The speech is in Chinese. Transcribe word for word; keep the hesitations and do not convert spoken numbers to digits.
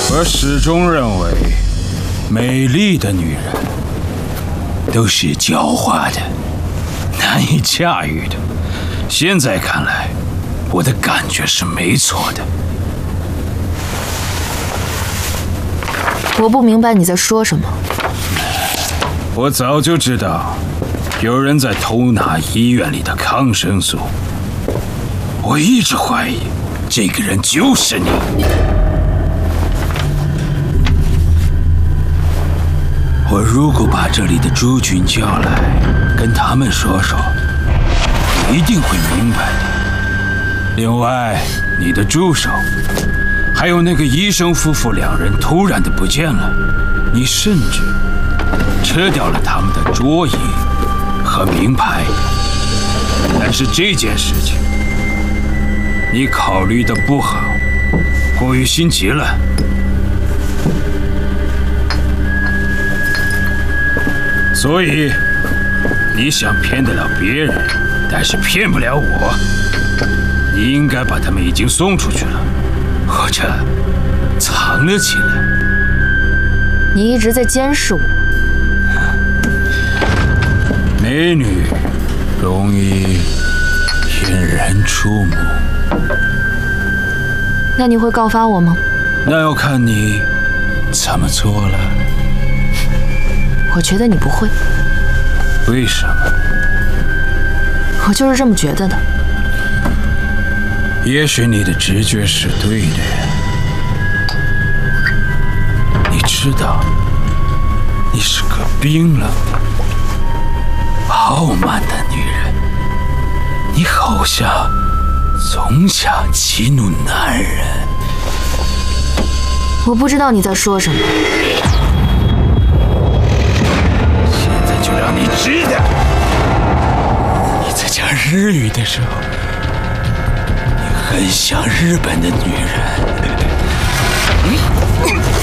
我始终认为，美丽的女人都是狡猾的、难以驾驭的。现在看来，我的感觉是没错的。 我不明白你在说什么。 我早就知道，有人在偷拿医院里的抗生素。我一直怀疑，这个人就是你。我如果把这里的诸君叫来，跟他们说说，一定会明白的。另外，你的助手，还有那个医生夫妇两人突然的不见了，你甚至撤掉了他们的桌椅和名牌。但是这件事情，你考虑的不好，过于心急了。所以，你想骗得了别人，但是骗不了我。你应该把他们已经送出去了，或者藏了起来。 你一直在监视我。 美女容易引人注目。 那你会告发我吗？ 那要看你怎么做了。 我觉得你不会。 为什么？ 我就是这么觉得的。 也许你的直觉是对的。你知道，你是个冰冷的、傲慢的女人。你好像总想激怒男人。 我不知道你在说什么。 就让你知道，你在讲日语的时候，你很像日本的女人。